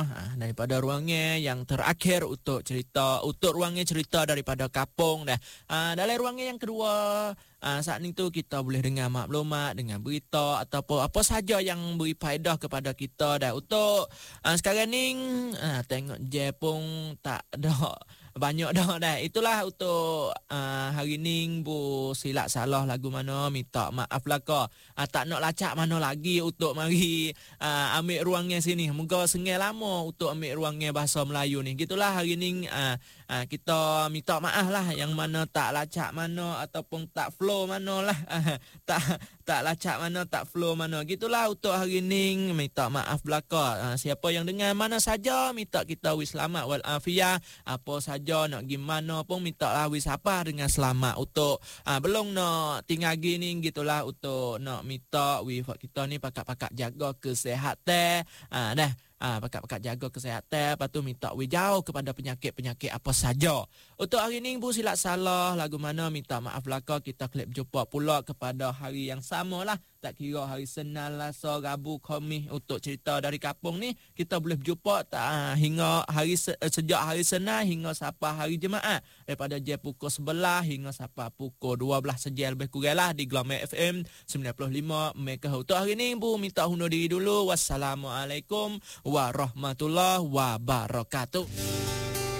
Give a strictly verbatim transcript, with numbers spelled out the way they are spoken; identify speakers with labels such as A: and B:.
A: ha, daripada ruangnya yang terakhir untuk cerita, untuk ruangnya cerita daripada kapung dah. Ha, dalam ruangnya yang kedua, ha, saat ni tu kita boleh dengar maklumat, dengan berita ataupun apa saja yang beri faedah kepada kita dah. Untuk ha, sekarang ni ha, tengok je pun tak ada banyak dah dah. Itulah untuk uh, hari ni bu silap salah lagu mana minta maaf lah ko. Uh, tak nak lacak mana lagi untuk mari uh, ambil ruangnya sini. Moga sengai lama untuk ambil ruangnya bahasa Melayu ni. Gitulah hari ni uh, uh, kita minta maaf lah yang mana tak lacak mana ataupun tak flow mana lah. Uh, tak tak lacak mana, tak flow mana. Gitulah untuk hari ni, minta maaf belaka. Uh, siapa yang dengar mana saja minta kita wis selamat wal afiah. Apa saja nak gimana pun minta lah wis apa dengan selamat. Untuk uh, belum nak tinggal gini gitulah, untuk nak minta wis kita ni pakak-pakak jaga kesihatan. Uh, dah Ah, pakat-pakat jaga kesihatan, lepas tu minta we jauh kepada penyakit-penyakit apa saja. Untuk hari ni bu silap salah lagu mana minta maaf belaka. Kita klip jumpa pula kepada hari yang sama lah. Tak kira hari Senin, Selasa, Rabu, Khamis. Untuk cerita dari kampung ni kita boleh berjumpa tak, ah, hingga hari se- sejak hari Senin hingga sampai hari Jumaat. Daripada jam pukul sebelas hingga sampai pukul dua belas sejam lebih kurang lah di Glamour F M sembilan puluh lima megahertz. Untuk hari ni bu minta undur diri dulu. Wassalamualaikum warahmatullahi wabarakatuh.